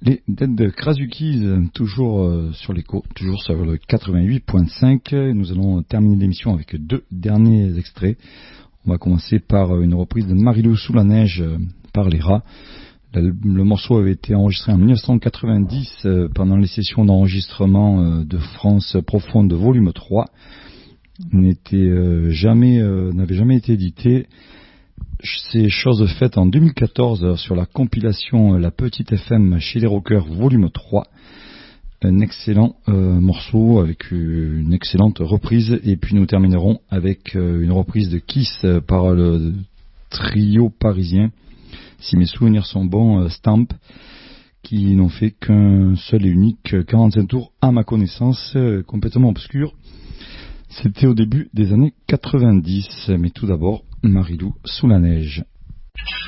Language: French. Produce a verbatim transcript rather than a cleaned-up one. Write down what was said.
Les Dead Krasukis, toujours euh, sur l'écho, toujours sur le quatre-vingt-huit virgule cinq. Nous allons terminer l'émission avec deux derniers extraits. On va commencer par une reprise de Marilou sous la neige euh, par les rats. Le, le morceau avait été enregistré en dix-neuf cent quatre-vingt-dix euh, pendant les sessions d'enregistrement euh, de France Profonde volume trois. N'était euh, jamais, euh, n'avait jamais été édité. C'est chose faite en deux mille quatorze sur la compilation La Petite F M chez les Rockers volume trois. Un excellent euh, morceau avec une excellente reprise. Et puis nous terminerons avec euh, une reprise de Kiss par le trio parisien, si mes souvenirs sont bons, euh, Stamp, qui n'ont fait qu'un seul et unique quarante-cinq tours à ma connaissance, euh, complètement obscur. C'était au début des années quatre-vingt-dix. Mais tout d'abord, Marilou sous la neige.